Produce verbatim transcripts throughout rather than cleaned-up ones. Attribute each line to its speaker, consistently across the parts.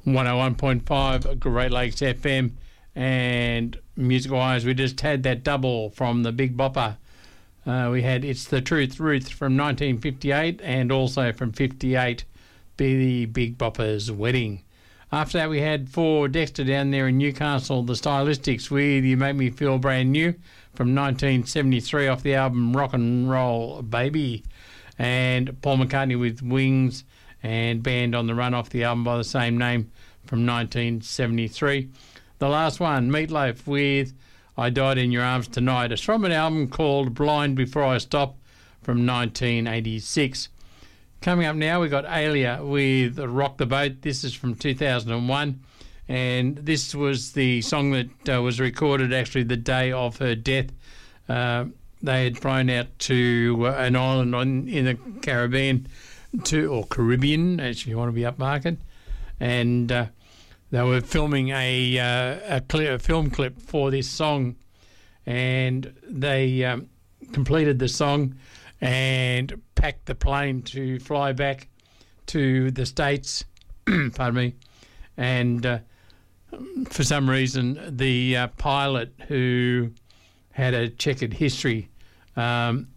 Speaker 1: one oh one point five Great Lakes F M. And music-wise, we just had that double from the Big Bopper. Uh, we had It's the Truth, Ruth from nineteen fifty-eight, and also from fifty-eight, the Big Bopper's Wedding. After that, we had for Dexter down there in Newcastle, the Stylistics with You Make Me Feel Brand New from nineteen seventy-three off the album Rock and Roll Baby. And Paul McCartney with Wings and Band on the Run off the album by the same name from nineteen seventy-three. The last one, Meatloaf with I Died in Your Arms Tonight. It's from an album called Blind Before I Stop from nineteen eighty-six. Coming up now, we've got Alia with Rock the Boat. This is from two thousand one, and this was the song that uh, was recorded actually the day of her death. Uh, they had flown out to uh, an island on, in the Caribbean, to or Caribbean, as you want to be upmarket, and uh, they were filming a, uh, a, clear, a film clip for this song, and they um, completed the song and packed the plane to fly back to the States, pardon me, and uh, for some reason the uh, pilot, who had a checkered history, um,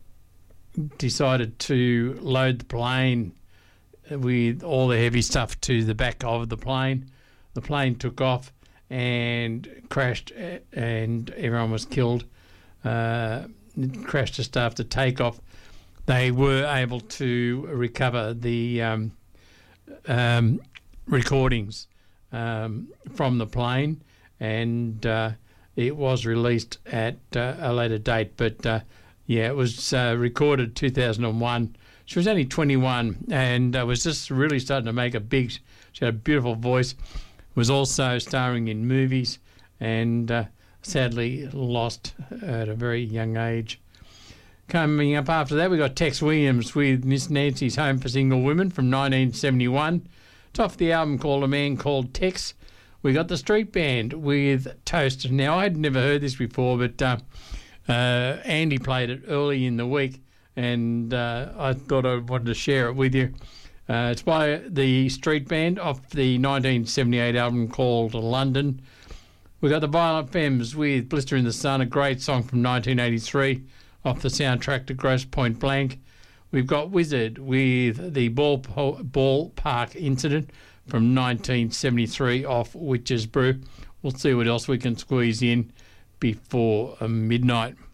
Speaker 1: decided to load the plane with all the heavy stuff to the back of the plane. The plane took off and crashed, and everyone was killed. Uh, it crashed just after takeoff. They were able to recover the um, um, recordings um, from the plane, and uh, it was released at uh, a later date. But uh, yeah, it was uh, recorded two thousand one. She was only twenty-one, and uh, was just really starting to make a big. She had a beautiful voice. Was also starring in movies, and uh, sadly lost at a very young age. Coming up after that, we got Tex Williams with Miss Nancy's Home for Single Women from nineteen seventy-one. It's off the album called A Man Called Tex. We got the Street Band with Toast. Now, I'd never heard this before, but uh, uh, Andy played it early in the week, and uh, I thought I wanted to share it with you. Uh, it's by the Street Band off the nineteen seventy-eight album called London. We got the Violent Femmes with Blister in the Sun, a great song from nineteen eighty-three off the soundtrack to Grosse Point Blank. We've got Wizard with the Ball Ballpark Incident from nineteen seventy-three off Witch's Brew. We'll see what else we can squeeze in before midnight.